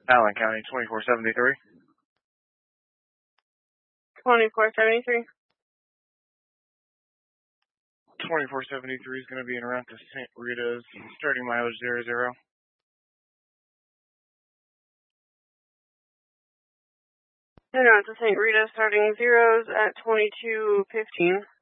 Allen County, 2473. 2473. 2473 is going to be en route to St. Rita's, starting mileage 00. En route to St. Rita, starting zeros at 2215.